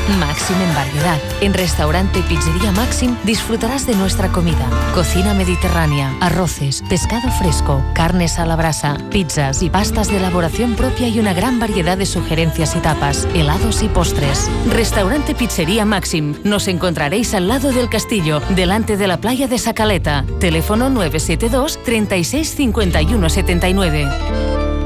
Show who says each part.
Speaker 1: Máxim en variedad. En Restaurante Pizzería Máxim disfrutarás de nuestra comida. Cocina mediterránea, arroces, pescado fresco, carnes a la brasa, pizzas y pastas de elaboración propia y una gran variedad de sugerencias y tapas, helados y postres. Restaurante Pizzería Máxim. Nos encontraréis al lado del castillo, delante de la playa de Sacaleta. Teléfono 972 36 51 79.